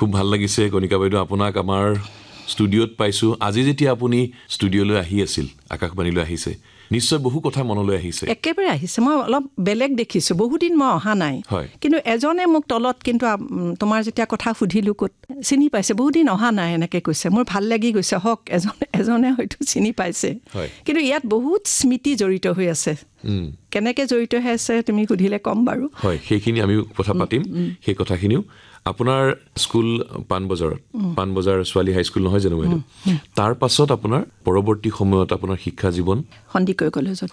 খুব ভাল লাগিছে কণিকা বাইদেউ আপোনাক আমাৰ ষ্টুডিঅ'ত পাইছো আজি যেতিয়া আপুনি ষ্টুডিঅ'লৈ আহি আছিল আকাশবাণীলৈ আহিছে নিশ্চয় বহু কথা মনলৈ আহিছে একেবাৰে আহিছে মই অলপ বেলেগ দেখিছো বহুদিন মই অহা নাই হয় কিন্তু এজনে মোক তলত কিন্তু তোমাৰ যেতিয়া কথা সুধিলো কত চিনি পাইছে বহুদিন অহা নাই এনেকৈ কৈছে মোৰ ভাল লাগি গৈছে হক এজনে হয়তো চিনি পাইছে কিন্তু ইয়াত বহুত স্মৃতি জড়িত হৈ আছে কেনেকৈ জড়িত হৈ আছে তুমি সুধিলে কম বাৰু হয় সেইখিনি আমি কথা পাতিম সেই কথাখিনিও আপোনাৰ স্কুল পানবজাৰ ছোৱালী হাই স্কুল নহয় জানো বাইদেউ তাৰ পাছত আপোনাৰ পৰৱৰ্তী সময়ত আপোনাৰ শিক্ষা জীৱন সন্দিকৈ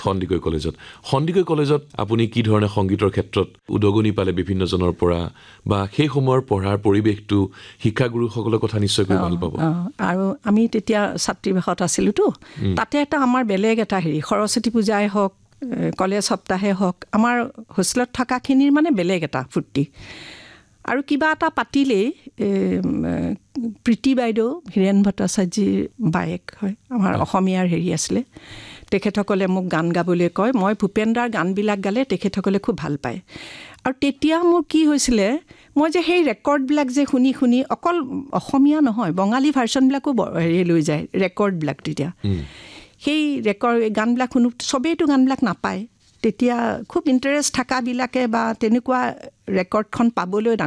কলেজত আপুনি কি ধৰণে সংগীতৰ ক্ষেত্ৰত উদগনি পালে বিভিন্ন জনৰ পৰা বা সেই সময়ৰ পঢ়াৰ পৰিৱেশটো শিক্ষাগুৰুসকলৰ কথা নিশ্চয়কৈ ভাল পাব আৰু আমি তেতিয়া ছাত্ৰীবাসত আছিলোতো তাতে এটা আমাৰ বেলেগ এটা সৰস্বতী পূজাই হওক কলেজ সপ্তাহে হওক আমাৰ হোষ্টেলত থকাখিনিৰ মানে বেলেগ এটা ফূৰ্তি আৰু কিবা এটা পাতিলেই প্ৰীতি বাইদেউ হীৰেণ ভট্টাচাৰ্যৰ বায়েক হয় আমাৰ অসমীয়াৰ আছিলে তেখেতসকলে মোক গান গাবলৈ কয় মই ভূপেন্দ্ৰাৰ গানবিলাক গালে তেখেতসকলে খুব ভাল পায় আৰু তেতিয়া মোৰ কি হৈছিলে মই যে সেই ৰেকৰ্ডবিলাক যে শুনি অকল অসমীয়া নহয় বঙালী ভাৰ্চনবিলাকো লৈ যায় ৰেকৰ্ডবিলাক তেতিয়া সেই গানবিলাক শুনো চবেইতো গানবিলাক নাপায় তেতিয়া খুব ইণ্টাৰেষ্ট থাকাবিলাকে বা তেনেকুৱা ৰেকৰ্ডখন পাবলৈ